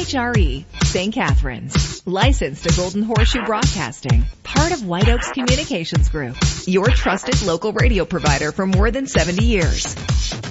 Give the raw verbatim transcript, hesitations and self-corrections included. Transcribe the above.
H R E, Saint Catharines. Licensed to Golden Horseshoe Broadcasting. Part of White Oaks Communications Group. Your trusted local radio provider for more than seventy years.